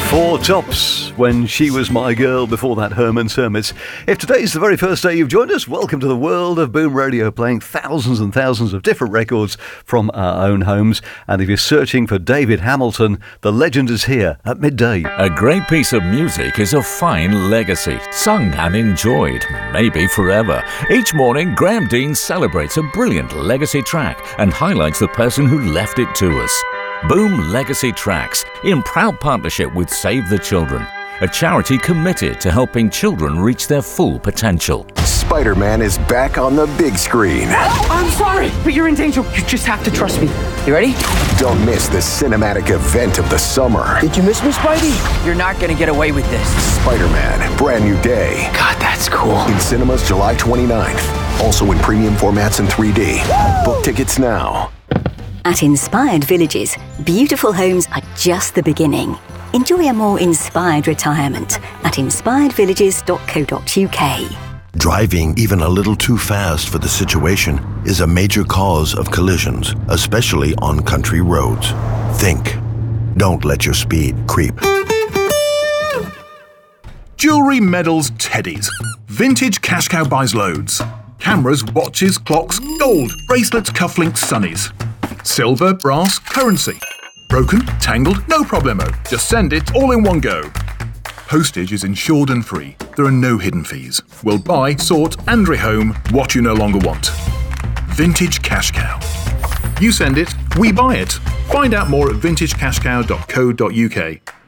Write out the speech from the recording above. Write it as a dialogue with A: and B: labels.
A: Four Tops, When She Was My Girl, before that Herman's Hermits. If today's the very first day you've joined us, welcome to the world of Boom Radio, playing thousands and thousands of different records from our own homes. And if you're searching for David Hamilton, the legend is here at midday.
B: A great piece of music is a fine legacy, sung and enjoyed, maybe forever. Each morning, Graham Dean celebrates a brilliant legacy track and highlights the person who left it to us. Boom Legacy Tracks, in proud partnership with Save the Children, a charity committed to helping children reach their full potential.
C: Spider-Man is back on the big screen.
D: I'm sorry, but you're in danger. You just have to trust me. You ready?
C: Don't miss the cinematic event of the summer.
D: Did you miss me, Spidey? You're not gonna get away with this.
C: Spider-Man, Brand New Day.
D: God, that's cool.
C: In cinemas July 29th. Also in premium formats in 3D. Book tickets now.
E: At Inspired Villages, beautiful homes are just the beginning. Enjoy a more inspired retirement at inspiredvillages.co.uk.
F: Driving even a little too fast for the situation is a major cause of collisions, especially on country roads. Think. Don't let your speed creep.
G: Jewellery, medals, teddies. Vintage Cash Cow buys loads. Cameras, watches, clocks, gold, bracelets, cufflinks, sunnies. Silver, brass, currency. Broken, tangled, no problemo. Just send it all in one go. Postage is insured and free. There are no hidden fees. We'll buy, sort and rehome what you no longer want. Vintage Cash Cow. You send it, we buy it. Find out more at vintagecashcow.co.uk.